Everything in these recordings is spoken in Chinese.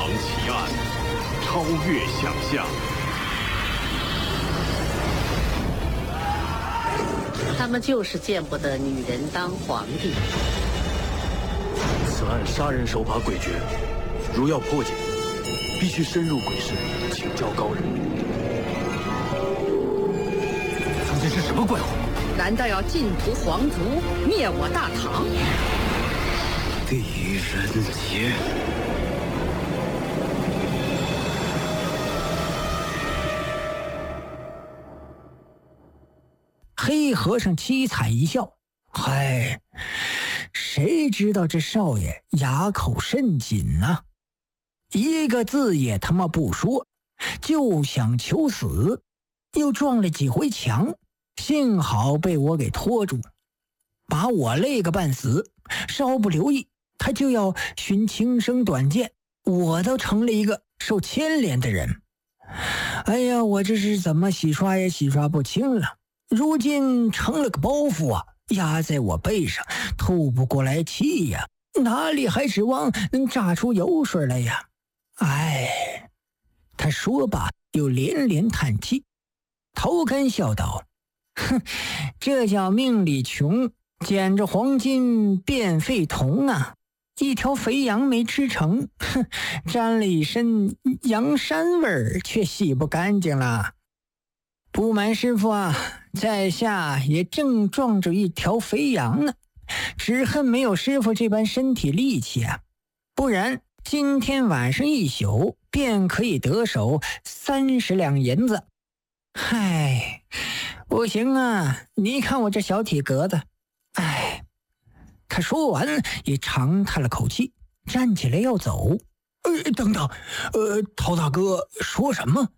奇案，超越想象。 他们就是见不得女人当皇帝。 此案杀人手法诡谲，如要破解，必须深入鬼市，请教高人。从前是什么怪物？ 难道要尽屠皇族，灭我大唐？ 狄仁杰。 黑和尚凄惨一笑：“嗨，谁知道这少爷哑口甚紧呢？一个字也他妈不说，就想求死，又撞了几回墙，幸好被我给拖住，把我累个半死。稍不留意，他就要寻轻生短剑，我都成了一个受牵连的人。哎呀，我这是怎么洗刷也洗刷不清了。如今成了个包袱啊，压在我背上，透不过来气呀，哪里还指望能榨出油水来呀？哎，他说罢又连连叹气。头根笑道：“哼，这叫命里穷，捡着黄金变废铜啊！一条肥羊没吃成，哼，沾了一身羊膻味儿，却洗不干净了。不瞒师傅啊，在下也正撞着一条肥羊呢，只恨没有师傅这般身体力气啊，不然今天晚上一宿便可以得手30两银子。嗨，不行啊，你看我这小体格子。哎。”他说完也长叹了口气，站起来要走。等等，陶大哥说什么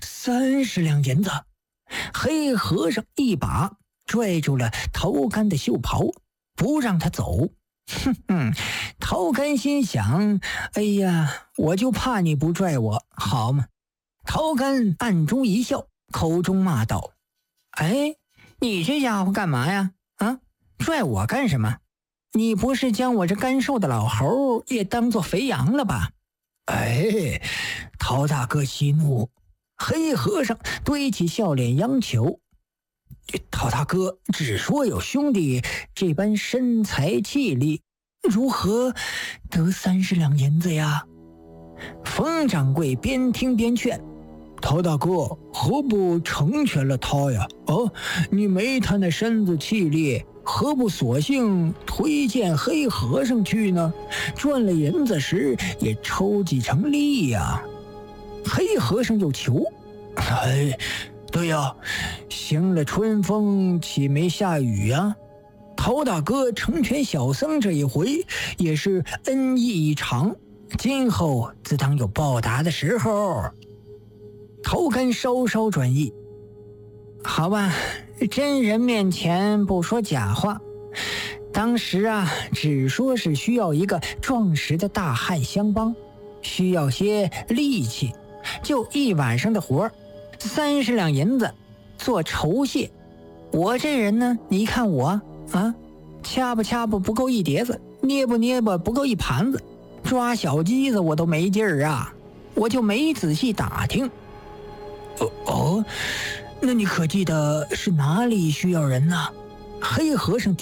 ？30两银子？黑和尚一把拽住了陶干的袖袍，不让他走。陶干心想：哎呀，我就怕你不拽我，好吗？陶干暗中一笑，口中骂道：哎，你这家伙干嘛呀？啊，拽我干什么？你不是将我这干瘦的老猴也当作肥羊了吧？哎，陶大哥息怒。黑和尚堆起笑脸央求：陶大哥只说有兄弟这般身材气力，如何得30两银子呀？冯掌柜边听边劝：陶大哥何不成全了他呀？你没他那身子气力，何不索性推荐黑和尚去呢？赚了银子时也抽几成利呀。黑和尚又求：哎，对呀，行了春风岂没下雨呀？陶大哥成全小僧这一回也是恩义一场，今后自当有报答的时候。陶干稍稍转意：好吧，真人面前不说假话，当时啊，只说是需要一个壮实的大汉相帮，需要些力气，就一晚上的活，30两银子做酬谢。我这人呢，你看我啊，掐吧掐吧不够一碟子，捏吧捏吧不够一盘子，抓小鸡子我都没劲儿啊，我就没仔细打听。那你可记得是哪里需要人呢？黑和尚